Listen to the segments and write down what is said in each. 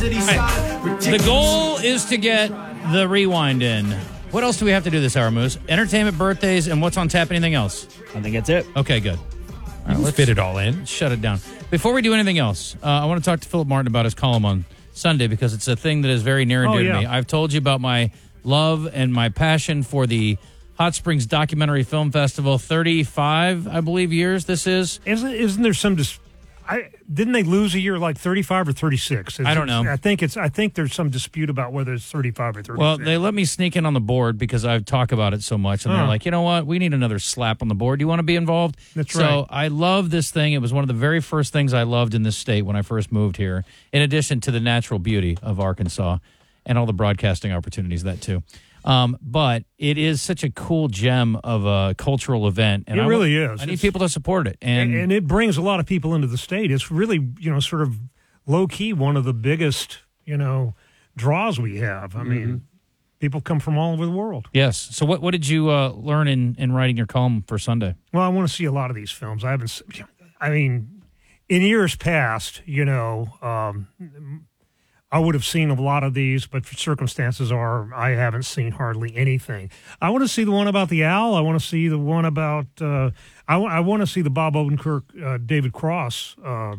The goal is to get the rewind in. What else do we have to do this hour, Moose? Entertainment, birthdays, and what's on tap? Anything else? I think that's it. Okay, good. All right, Let's fit it all in. Shut it down. Before we do anything else, I want to talk to Philip Martin about his column on Sunday because it's a thing that is very near and dear to me. I've told you about my love and my passion for the Hot Springs Documentary Film Festival. 35, I believe, years this is. Isn't there some... didn't they lose a year like 35 or 36? I don't know. I think there's some dispute about whether it's 35 or 36. Well, they let me sneak in on the board because I talk about it so much. And they're like, you know what? We need another slap on the board. Do you want to be involved? That's right. So I love this thing. It was one of the very first things I loved in this state when I first moved here, in addition to the natural beauty of Arkansas and all the broadcasting opportunities, that too. But it is such a cool gem of a cultural event. And it really is. I need people to support it. And it brings a lot of people into the state. It's really, sort of low-key one of the biggest, draws we have. I mean, people come from all over the world. Yes. So what did you learn in writing your column for Sunday? Well, I want to see a lot of these films. In years past, I would have seen a lot of these, but circumstances are I haven't seen hardly anything. I want to see the one about the owl. I want to see the one about I want to see the Bob Odenkirk, David Cross,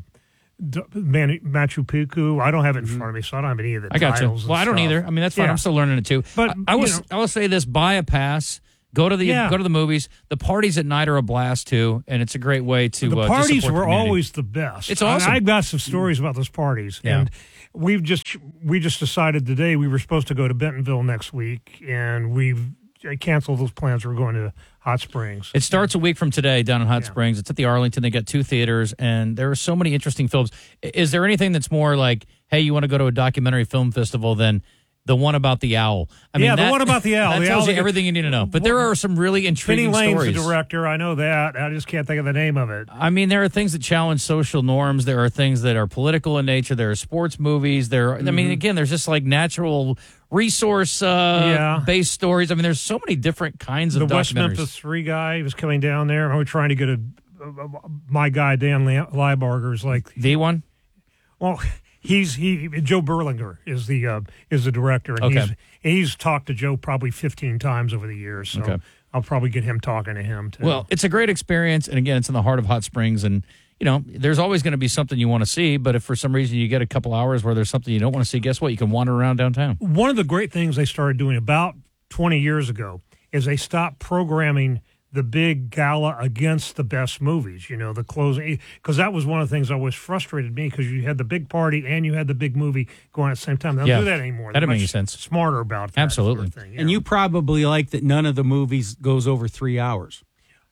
Machu Picchu. I don't have it in front of me, so I don't have any of the titles. I got you. Well, I don't either. I mean, that's fine. I'm still learning it too. But I will say this: buy a pass. Go to the movies. The parties at night are a blast too, and it's a great way to. The parties were always the best. It's awesome. I've got some stories about those parties, and we just decided today we were supposed to go to Bentonville next week, and we've canceled those plans. We're going to Hot Springs. It starts a week from today down in Hot Springs. It's at the Arlington. They got 2 theaters, and there are so many interesting films. Is there anything that's more like, hey, you want to go to a documentary film festival than the one about the owl? I mean, the one about the owl. That tells you everything you need to know. But there are some really intriguing Penny stories. Lane's the director. I know that. I just can't think of the name of it. I mean, there are things that challenge social norms. There are things that are political in nature. There are sports movies. I mean, again, there's just like natural resource based stories. I mean, there's so many different kinds of documentaries. The West Memphis 3 guy was coming down there. I was trying to get my guy, Dan Liebarger's like... The one? Well... Joe Berlinger is the director, and he's talked to Joe probably 15 times over the years. So I'll probably get him talking to him too. Well, it's a great experience, and again, it's in the heart of Hot Springs, and there's always going to be something you want to see. But if for some reason you get a couple hours where there's something you don't want to see, guess what? You can wander around downtown. One of the great things they started doing about 20 years ago is they stopped programming the big gala against the best movies, the closing, because that was one of the things that always frustrated me, because you had the big party and you had the big movie going at the same time. They don't do that anymore. That doesn't make any sense. Smarter about that. Absolutely. Sort of thing, And you probably like that none of the movies goes over 3 hours.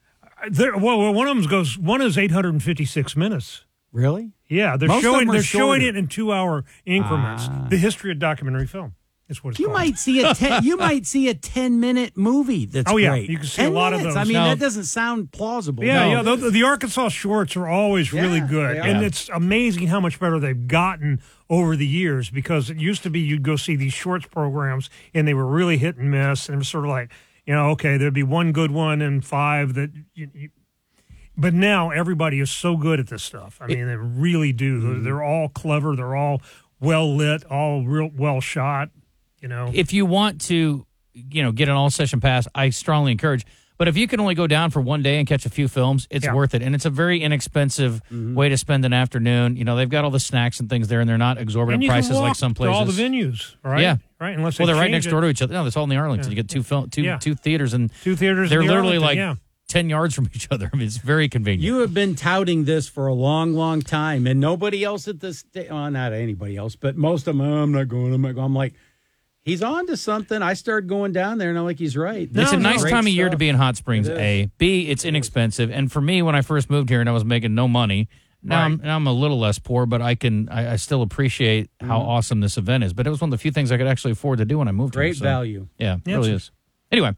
One is 856 minutes. Really? Yeah, they're showing it in 2-hour increments. The history of documentary film. You might see a 10-minute movie that's great. You can see a lot of those. I mean, that doesn't sound plausible. Yeah, the Arkansas shorts are always really good, and it's amazing how much better they've gotten over the years, because it used to be you'd go see these shorts programs, and they were really hit and miss, and it was sort of like, there'd be one good one and 5 that but now everybody is so good at this stuff. I mean, they really do. They're all clever. They're all well lit, all real well shot. If you want to, get an all-session pass, I strongly encourage. But if you can only go down for one day and catch a few films, it's worth it. And it's a very inexpensive way to spend an afternoon. They've got all the snacks and things there, and they're not exorbitant prices like some places. All the venues, right? Yeah. Right, unless they're right next door to each other. No, that's all in the Arlington. You get two theaters, and 2 theaters. They're in the literally Arlington, 10 yards from each other. I mean, it's very convenient. You have been touting this for a long, long time, and nobody else at this not anybody else, but most of them, I'm not going. I'm like, he's on to something. I started going down there, and I'm like, he's right. It's a nice time of year to be in Hot Springs, A. B, it's inexpensive. And for me, when I first moved here and I was making no money, now I'm a little less poor, but I still appreciate how awesome this event is. But it was one of the few things I could actually afford to do when I moved here. Great value. Yeah, it really is. Anyway,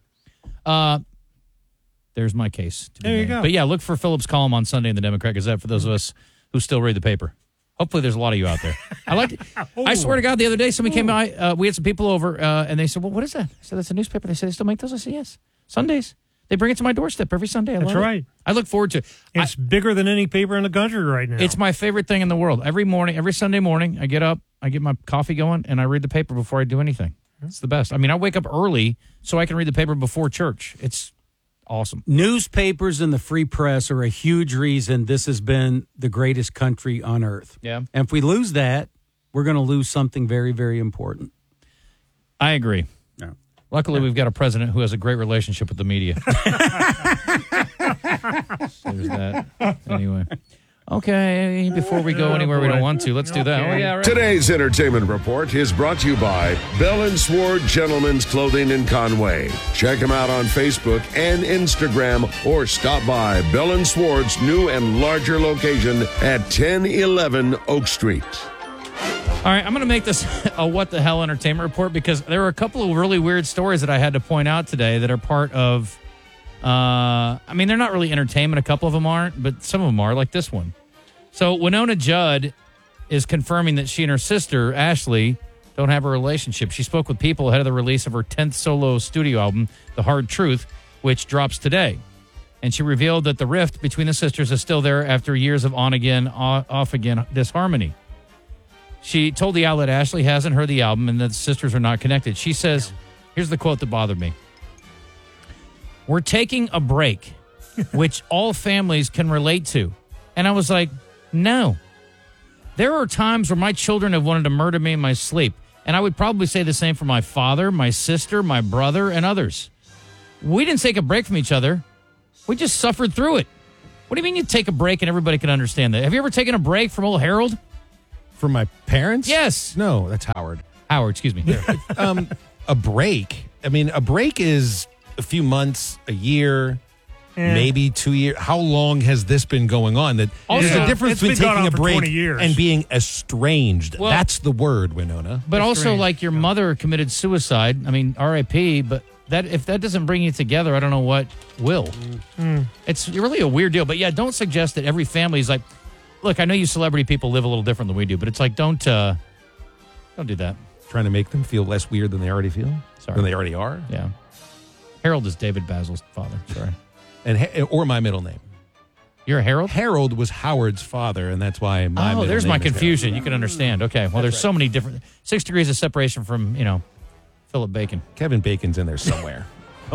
there's my case. There you go. But yeah, look for Philip's column on Sunday in the Democrat Gazette for those of us who still read the paper. Hopefully there's a lot of you out there. I swear to God, the other day somebody came by, we had some people over, and they said, well, what is that? I said, that's a newspaper. They said, they still make those? I said, yes. Sundays. They bring it to my doorstep every Sunday. That's right. I look forward to it. It's bigger than any paper in the country right now. It's my favorite thing in the world. Every morning, every Sunday morning, I get up, I get my coffee going, and I read the paper before I do anything. It's the best. I mean, I wake up early so I can read the paper before church. It's awesome. Newspapers and the free press are a huge reason this has been the greatest country on earth. Yeah. And if we lose that, we're going to lose something very, very important. I agree. Yeah. Luckily, we've got a president who has a great relationship with the media. So there's that. Anyway. Okay, before we go anywhere we don't want to, let's do that. Oh, yeah, right. Today's entertainment report is brought to you by Bell & Sword Gentlemen's Clothing in Conway. Check them out on Facebook and Instagram or stop by Bell & Sword's new and larger location at 1011 Oak Street. All right, I'm going to make this a what the hell entertainment report because there are a couple of really weird stories that I had to point out today that are part of, I mean, they're not really entertainment. A couple of them aren't, but some of them are, like this one. So Winona Judd is confirming that she and her sister, Ashley, don't have a relationship. She spoke with People ahead of the release of her 10th solo studio album, The Hard Truth, which drops today. And she revealed that the rift between the sisters is still there after years of on-again, off-again disharmony. She told the outlet Ashley hasn't heard the album and that the sisters are not connected. She says, here's the quote that bothered me. "We're taking a break, which all families can relate to." And I was like, no. There are times where my children have wanted to murder me in my sleep. And I would probably say the same for my father, my sister, my brother, and others. We didn't take a break from each other. We just suffered through it. What do you mean you take a break and everybody can understand that? Have you ever taken a break from old Harold? From my parents? Yes. No, that's Howard. Howard, excuse me. A break. I mean, a break is a few months, a year, maybe 2 years. How long has this been going on? There's a difference between taking a break and being estranged. Well, that's the word, Winona. But also, like, your mother committed suicide. I mean, R.I.P., but if that doesn't bring you together, I don't know what will. It's really a weird deal. But, yeah, don't suggest that every family is like, look, I know you celebrity people live a little different than we do, but it's like, don't do that. Trying to make them feel less weird than they already feel? Sorry. Than they already are? Yeah. Harold is David Basil's father. Sorry. Or my middle name. You're a Harold? Harold was Howard's father, and that's why my middle there's name my is confusion. Harold. You can understand. Okay. Well, there's so many different 6 degrees of separation from, Philip Bacon. Kevin Bacon's in there somewhere.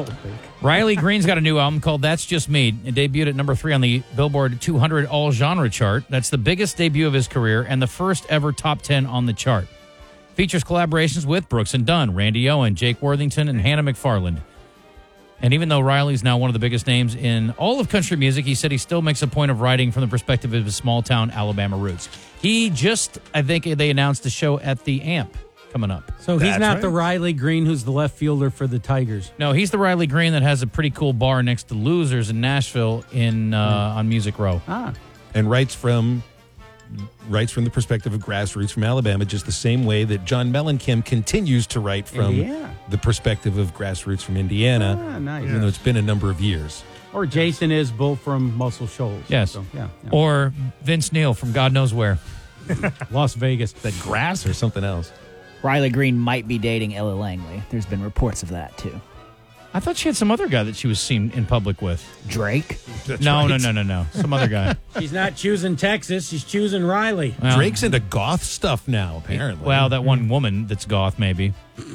Riley Green's got a new album called That's Just Me. It debuted at number 3 on the Billboard 200 All Genre chart. That's the biggest debut of his career and the first ever top 10 on the chart. Features collaborations with Brooks and Dunn, Randy Owen, Jake Worthington, and Hannah McFarland. And even though Riley's now one of the biggest names in all of country music, he said he still makes a point of writing from the perspective of his small-town Alabama roots. He just, I think they announced a show at the AMP coming up. So he's not the Riley Green who's the left fielder for the Tigers. No, he's the Riley Green that has a pretty cool bar next to Losers in Nashville on Music Row. And writes from the perspective of grassroots from Alabama, just the same way that John Mellencamp continues to write from the perspective of grassroots from Indiana, nice. Even though it's been a number of years. Or Jason Isbell from Muscle Shoals. Yes. So, yeah. Or Vince Neil from God knows where. Las Vegas. Is that grass or something else? Riley Green might be dating Ella Langley. There's been reports of that, too. I thought she had some other guy that she was seen in public with. Drake? No. Some other guy. She's not choosing Texas. She's choosing Riley. Well, Drake's into goth stuff now, apparently. Well, that one woman that's goth, maybe.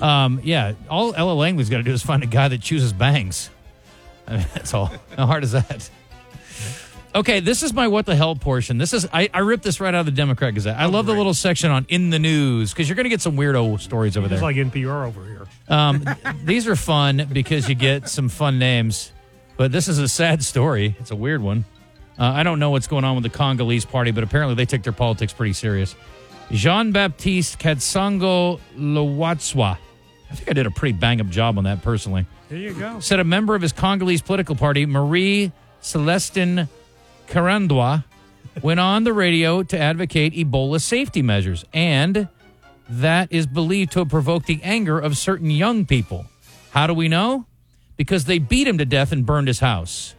All Ella Langley's got to do is find a guy that chooses bangs. I mean, that's all. How hard is that? Okay, this is my what the hell portion. I ripped this right out of the Democrat Gazette. I love the little section on In the News because you're going to get some weirdo stories over there. It's like NPR over here. These are fun because you get some fun names, but this is a sad story. It's a weird one. I don't know what's going on with the Congolese party, but apparently they take their politics pretty serious. Jean-Baptiste Katsango Lowatswa. I think I did a pretty bang-up job on that personally. There you go. Said a member of his Congolese political party, Marie Celestine Karandwa, went on the radio to advocate Ebola safety measures, and that is believed to have provoked the anger of certain young people. How do we know? Because they beat him to death and burned his house.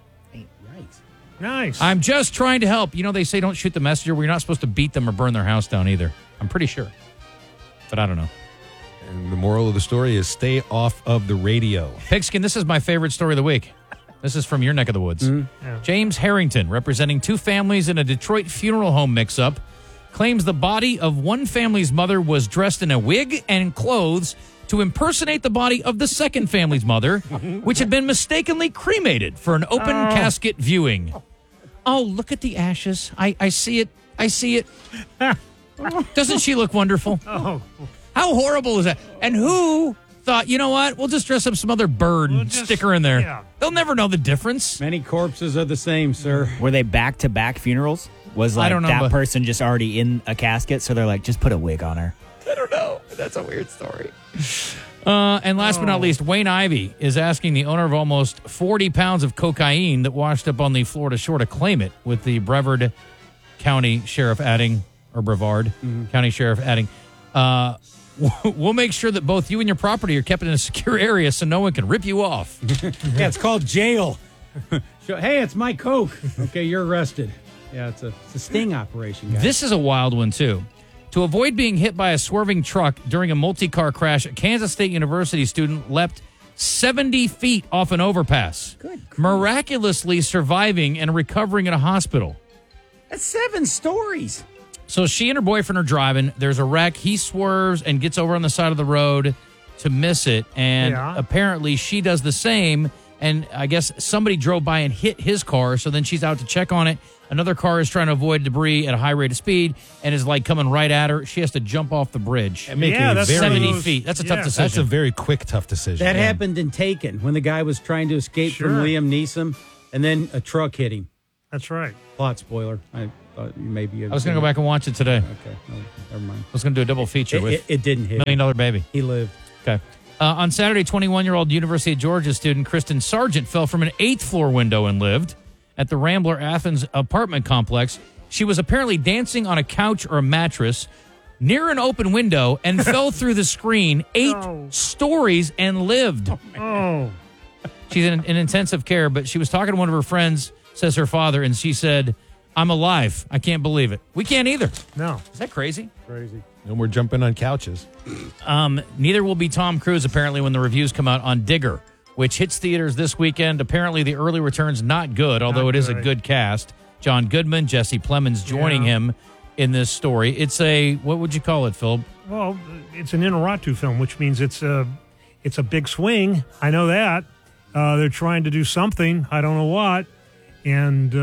Nice. I'm just trying to help. You know, they say don't shoot the messenger. We're not supposed to beat them or burn their house down either. I'm pretty sure. But I don't know. And the moral of the story is stay off of the radio. Pigskin, this is my favorite story of the week. This is from your neck of the woods. Yeah. James Harrington, representing 2 families in a Detroit funeral home mix-up, claims the body of one family's mother was dressed in a wig and clothes to impersonate the body of the second family's mother, which had been mistakenly cremated for an open casket viewing. Oh, look at the ashes. I see it. I see it. Doesn't she look wonderful? Oh. How horrible is that? And who thought, you know what? We'll just dress up some other bird and stick her in there. Yeah. They'll never know the difference. Many corpses are the same, sir. Were they back-to-back funerals? Was I like don't know, that but- person just already in a casket, so they're like, just put a wig on her? I don't know. That's a weird story. And last but not least, Wayne Ivey is asking the owner of almost 40 pounds of cocaine that washed up on the Florida shore to claim it, with the Brevard County Sheriff adding, or Brevard County Sheriff adding, we'll make sure that both you and your property are kept in a secure area so no one can rip you off. Yeah, it's called jail. Hey, it's my coke. Okay, you're arrested. Yeah, it's a sting operation, guys. This is a wild one, too. To avoid being hit by a swerving truck during a multi-car crash, a Kansas State University student leapt 70 feet off an overpass, miraculously surviving and recovering in a hospital. That's 7 stories. So she and her boyfriend are driving. There's a wreck. He swerves and gets over on the side of the road to miss it. And apparently she does the same. And I guess somebody drove by and hit his car. So then she's out to check on it. Another car is trying to avoid debris at a high rate of speed and is like coming right at her. She has to jump off the bridge. And make a that's very, 70 feet. That's a tough decision. That's a very quick, tough decision. That happened in Taken when the guy was trying to escape from Liam Neeson, and then a truck hit him. That's right. Plot spoiler. I thought maybe. I was going to go back and watch it today. Okay, no, never mind. I was going to do a double feature with It didn't hit. $1 Million Baby. He lived. Okay. On Saturday, 21-year-old University of Georgia student Kristen Sargent fell from an 8th floor window and lived at the Rambler Athens apartment complex. She was apparently dancing on a couch or a mattress near an open window and fell through the screen 8 stories and lived. Oh. She's in intensive care, but she was talking to one of her friends, says her father, and she said, I'm alive. I can't believe it. We can't either. No. Is that crazy? Crazy. And we're jumping on couches. Neither will be Tom Cruise, apparently, when the reviews come out on Digger, which hits theaters this weekend. Apparently, the early return's not good, although it is a good cast. John Goodman, Jesse Plemons joining him in this story. It's a, what would you call it, Phil? Well, it's an Inarritu film, which means it's a big swing. I know that. They're trying to do something. I don't know what. And,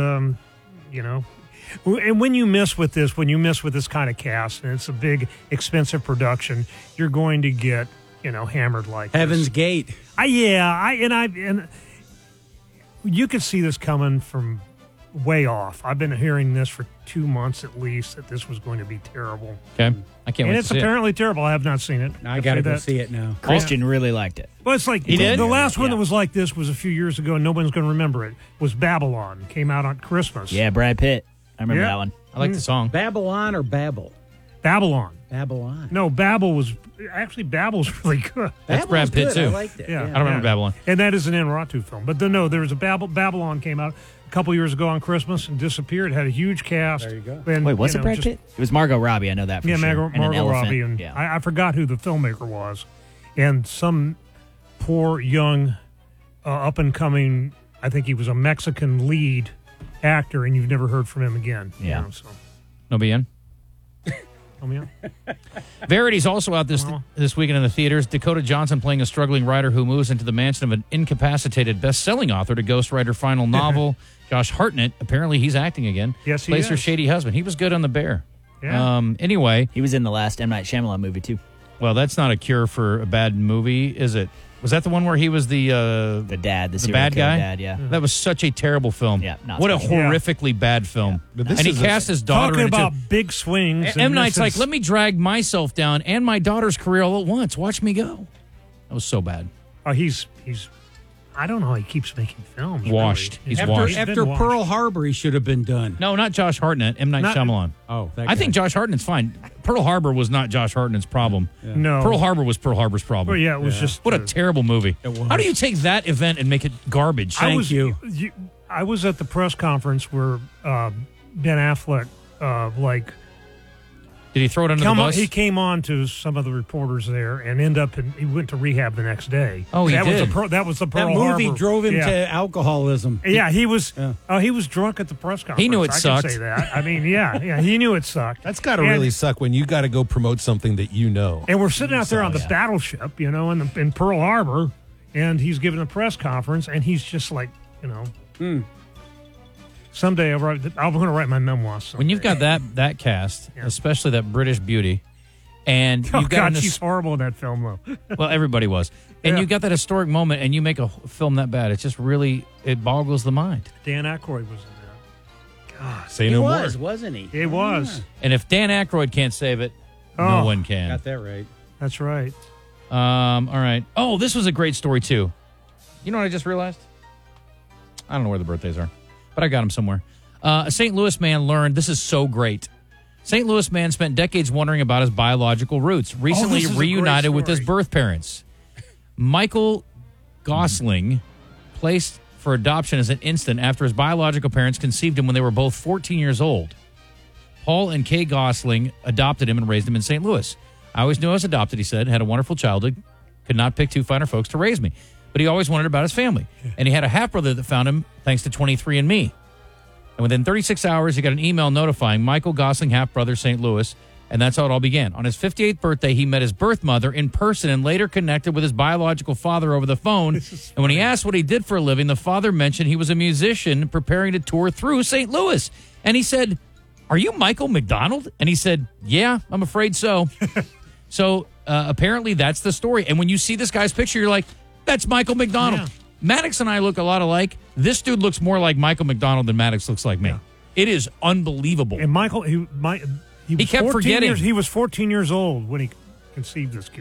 and when you miss with this kind of cast, and it's a big, expensive production, you're going to get, hammered like Heaven's this. Gate. And you could see this coming from way off. I've been hearing this for 2 months at least, that this was going to be terrible. Okay. I can't wait to see it. And it's apparently terrible. I have not seen it. I got to go see it now. Christian really liked it. Well, it's like the last one that was like this was a few years ago, and no one's going to remember it. Was Babylon. Came out on Christmas. Yeah, Brad Pitt. I remember that one. I like the song. Babylon or Babel? Babylon. Babylon. No, Babel's really good. That's Brad Pitt, too. I liked it. Yeah. I don't remember Babylon. And that is an Inarritu film. But there was a Babylon came out a couple years ago on Christmas and disappeared. It had a huge cast. There you go. And, Wait, was it Brad Pitt? It was Margot Robbie. I know that for sure. Margot and an elephant. Robbie. And yeah. I forgot who the filmmaker was. And some poor, young, up-and-coming, I think he was a Mexican lead actor, and you've never heard from him again. Yeah. No bien. Verity's also out this weekend in the theaters. Dakota Johnson playing a struggling writer who moves into the mansion of an incapacitated best-selling author to ghostwrite her final novel. Josh Hartnett, apparently he's acting again. Yes, he plays is. her shady husband. He was good on The Bear. Yeah. Anyway. He was in the last M. Night Shyamalan movie, too. Well, that's not a cure for a bad movie, is it? Was that the one where he was the dad, the bad guy? Dad, yeah. That was such a terrible film. Yeah, not what a special. horrifically bad film. Yeah. And he cast his daughter Talking in it, about too. big swings. M. Night's like, let me drag myself down and my daughter's career all at once. Watch me go. That was so bad. He's I don't know how he keeps making films. Washed. Really. He's washed. After Pearl Harbor, he should have been done. No, not Josh Hartnett. M. Night Shyamalan. Oh, that I think Josh Hartnett's fine. Pearl Harbor was not Josh Hartnett's problem. Yeah. No. Pearl Harbor was Pearl Harbor's problem. Well, yeah, it was just... What a terrible movie. It was. How do you take that event and make it garbage? I was at the press conference where Ben Affleck, Did he throw it under the bus? He came on to some of the reporters there and he went to rehab the next day. Oh, he did. That was the Pearl That movie Harbor. drove him to alcoholism. Yeah, he was drunk at the press conference. He knew it sucked. I can say that. I mean, he knew it sucked. That's got to really suck when you got to go promote something that you know. And we're sitting out there on the battleship, in Pearl Harbor, and he's giving a press conference, and he's just like, someday I'm going to write my memoir. Someday. When you've got that cast, especially that British beauty, and you've got she's horrible in that film, though. Well, everybody was. And you got that historic moment, and you make a film that bad. It's just really, it boggles the mind. Dan Aykroyd was in that. God, say no more. He was, wasn't he? He was. And if Dan Aykroyd can't save it, no one can. Got that right. That's right. All right. Oh, this was a great story, too. You know what I just realized? I don't know where the birthdays are, but I got them somewhere. A St. Louis man learned, this is so great. St. Louis man spent decades wondering about his biological roots. Recently reunited with his birth parents. Michael Gosling placed for adoption as an infant after his biological parents conceived him when they were both 14 years old. Paul and Kay Gosling adopted him and raised him in St. Louis. I always knew I was adopted, he said. Had a wonderful childhood. Could not pick two finer folks to raise me. But he always wondered about his family. And he had a half-brother that found him thanks to 23andMe. And within 36 hours, he got an email notifying Michael Gosling, half-brother, St. Louis. And that's how it all began. On his 58th birthday, he met his birth mother in person and later connected with his biological father over the phone. And when he asked what he did for a living, the father mentioned he was a musician preparing to tour through St. Louis. And he said, "Are you Michael McDonald?" And he said, "Yeah, I'm afraid so." So apparently that's the story. And when you see this guy's picture, you're like, that's Michael McDonald. Yeah. Maddox and I look a lot alike. This dude looks more like Michael McDonald than Maddox looks like me. Yeah. It is unbelievable. And Michael, he kept forgetting. He was 14 years old when he conceived this kid.